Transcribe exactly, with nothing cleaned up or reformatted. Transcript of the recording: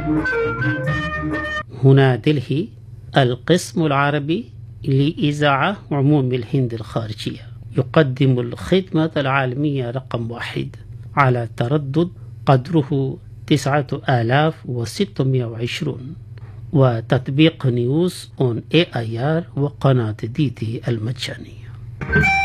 هنا دلهي، القسم العربي لإذاعة عموم الهند الخارجية يقدم الخدمة العالمية رقم واحد على تردد قدره تسعة آلاف وستمائة وعشرين، وتطبيق نيوز اون اي اي ار وقناة دي دي المجانية.